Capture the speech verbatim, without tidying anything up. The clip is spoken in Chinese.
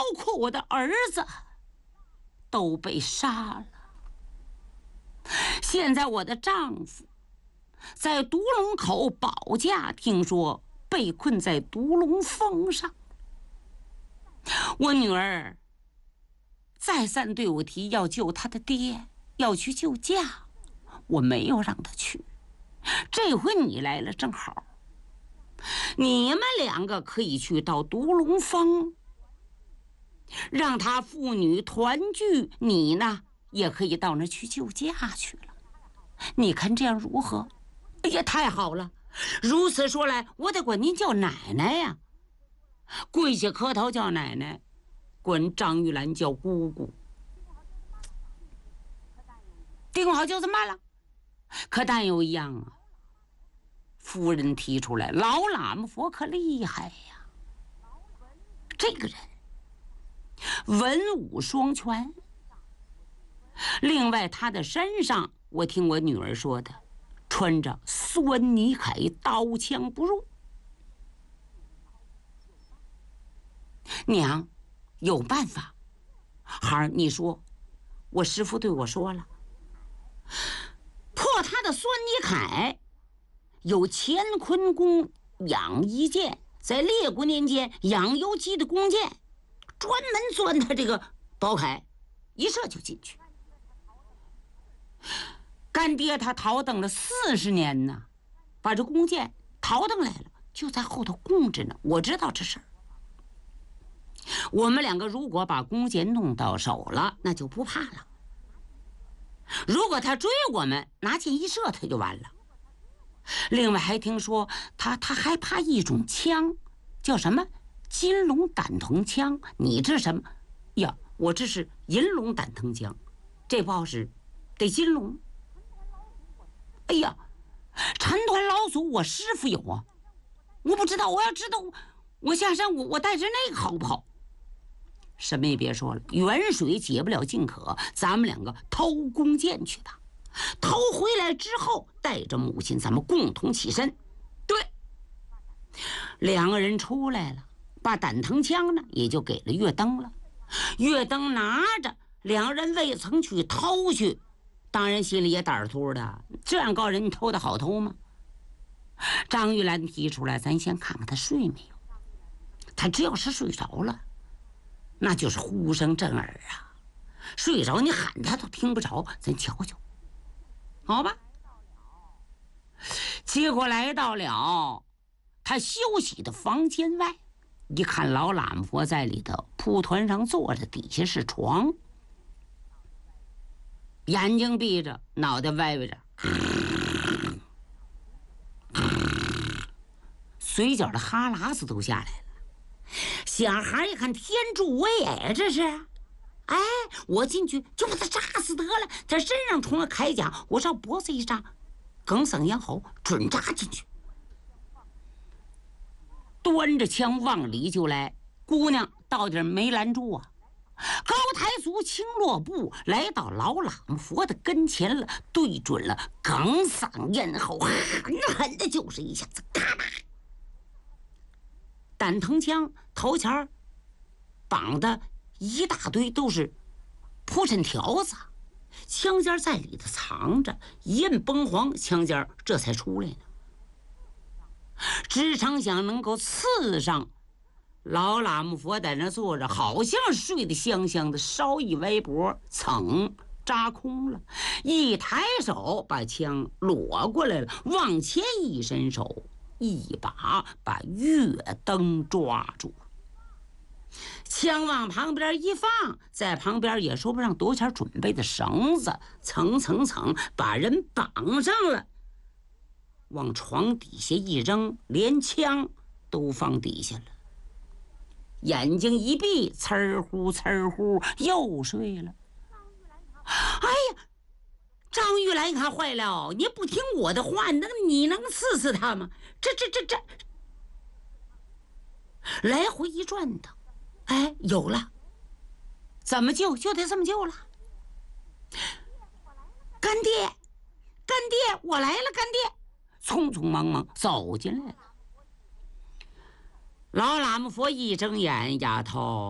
括我的儿子，都被杀了。现在我的丈夫在独龙口保驾，听说被困在独龙峰上。我女儿再三对我提要救她的爹，要去救驾，我没有让她去。这回你来了正好，你们两个可以去到独龙峰，让他父女团聚，你呢也可以到那去救驾去了。你看这样如何？哎呀，太好了！如此说来，我得管您叫奶奶呀。跪下磕头叫奶奶，管张玉兰叫姑姑。定好就这么办了。可但有一样啊，夫人提出来，老喇嘛佛可厉害呀，这个人文武双全。另外他的身上，我听我女儿说的，穿着酸泥铠，刀枪不入。娘，有办法。孩儿，你说，我师父对我说了，破他的酸泥铠，有乾坤宫养一剑，在列国年间养由基的弓箭，专门钻他这个宝铠，一射就进去。干爹他逃等了四十年呢，把这弓箭逃等来了，就在后头供着呢。我知道这事儿。我们两个如果把弓箭弄到手了，那就不怕了。如果他追我们，拿箭一射，他就完了。另外还听说他他还怕一种枪，叫什么金龙胆藤枪。你这什么呀？我这是银龙胆藤枪，这不好使，得金龙。哎呀，陈团老祖我师傅有啊，我不知道，我要知道我下山我我带着那个好不好？什么也别说了，远水解不了近渴，咱们两个偷弓箭去吧。偷回来之后，带着母亲，咱们共同起身。对，两个人出来了，把胆藤枪呢也就给了月灯了。月灯拿着，两人未曾去偷去，当然心里也胆儿突的，这样高人你偷的好偷吗？张玉兰提出来，咱先看看他睡没有。他只要是睡着了，那就是呼声震耳啊，睡着你喊他都听不着，咱瞧瞧，好吧？结果来到了他休息的房间外，一看老喇嘛佛在里头蒲团上坐着，底下是床，眼睛闭着，脑袋歪歪着，嘴角的哈喇子都下来了。小孩一看天助我也，这是，哎，我进去就把他扎死得了。他身上冲了铠甲，我照脖子一扎，梗嗓咽喉，准扎进去。端着枪往里就来，姑娘到底没拦住啊，高抬足，轻落步，来到老喇嘛佛的跟前了，对准了梗嗓咽喉，狠狠的就是一下子，嘎巴。胆藤枪头前绑的一大堆都是铺陈条子，枪尖在里头藏着，一摁崩簧，枪尖这才出来呢。只成想能够刺上老喇嘛佛在那坐着，好像睡得香香的，稍一歪脖，噌扎空了，一抬手把枪裸过来了，往前一伸手，一把把月灯抓住，枪往旁边一放，在旁边也说不上多钱准备的绳子，层层层把人绑上了，往床底下一扔，连枪都放底下了，眼睛一闭，呲儿呼呲儿呼又睡了。哎呀，张玉兰一看坏了，你不听我的话，那你能刺死他吗？这这这这，来回一转腾，哎，有了，怎么救就得这么救了。干爹，干爹，我来了，干爹，匆匆忙忙走进来了。老喇嘛佛一睁眼，丫头。